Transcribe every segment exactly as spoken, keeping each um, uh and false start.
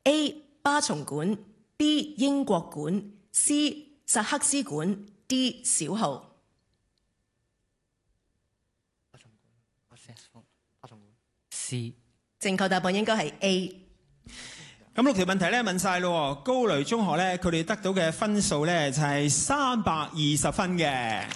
A. 巴松館 B. 英國館 C. 薩克斯館 D. 小號。 巴松館 C。 正確答案應該係 A。 咁六條問題咧問晒咯，高雷中學咧佢哋得到嘅分數咧就係三百二十分嘅。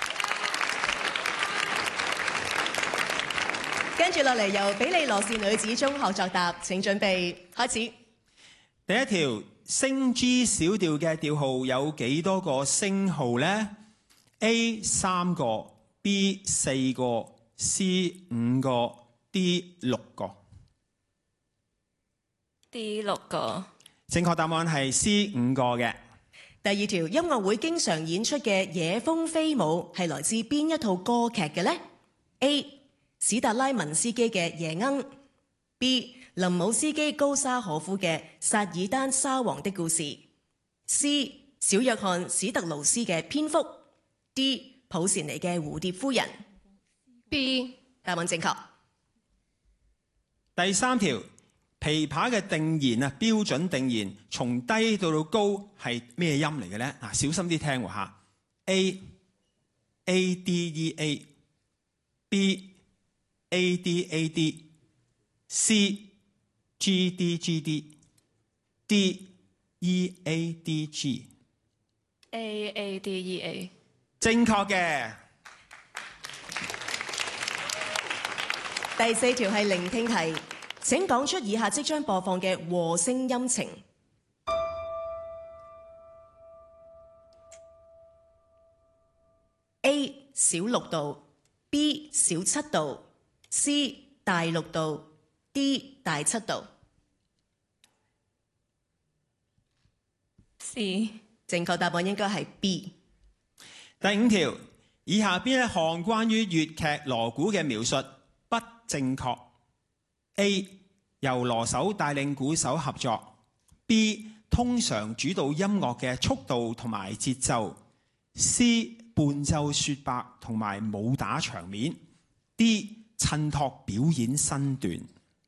跟住落嚟由比利羅士女子中學作答，請準備開始。 第一條，升 G 小調嘅調號有幾多個升號呢？ A 三個 B 四個 C 五個 D 六個。 D 六個。 正確答案係 C 五個嘅。 第二條，音樂會經常演出嘅野蜂飛舞係來自邊一套歌劇嘅呢？ A 史達拉文斯基嘅夜鶯 B 林姆斯基高沙可夫嘅薩爾丹沙皇的故事 C 小約翰史特勞斯嘅蝙蝠 D 普善尼嘅蝴蝶夫人。 B。 答案正確。 第三條，琵琶嘅定弦啊，標準定弦從低到到高係咩音嚟嘅呢？啊，小心啲聽喎嚇。A A D E A B A D A D C G D G D D E A D G A A D E A。 正確嘅。 第四條係聆聽題，請講出以下即將播放嘅和聲音程。 A 小六度 B 小七度 C 大六度 D 大七度。 C。 正確答案應該係 B。 第五條，以下邊一項關於粵劇鑼鼓嘅描述不正確？ A 由鑼手帶領鼓手合作 B 通常主導音樂嘅速度同埋節奏 C 伴奏説白同埋武打場面 D 襯托表演身段。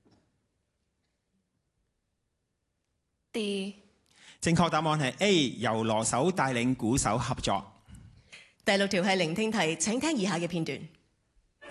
D。 正確答案係 A 由鑼手帶領鼓手合作。 第六條係聆聽題，請聽以下嘅片段。